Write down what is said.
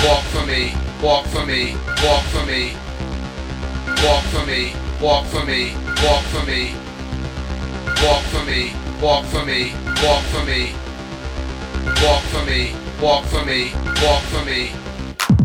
walk for me, walk for me, walk for me, walk for me, walk for me, walk for me, walk for me, walk for me, walk for me, walk for me, walk for me, walk for me.